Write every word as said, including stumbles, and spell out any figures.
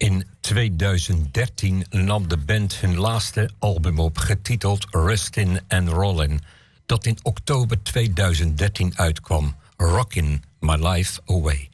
In tweeduizend dertien nam de band hun laatste album op, getiteld Rustin' and Rollin', dat in oktober tweeduizend dertien uitkwam, Rockin' My Life Away.